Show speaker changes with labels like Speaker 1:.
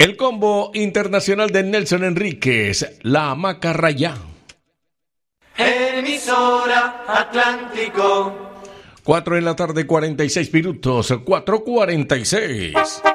Speaker 1: El combo internacional de Nelson Enríquez, La Macarrayá.
Speaker 2: Emisora Atlántico.
Speaker 1: 4 de la tarde, 46 minutos, 4:46.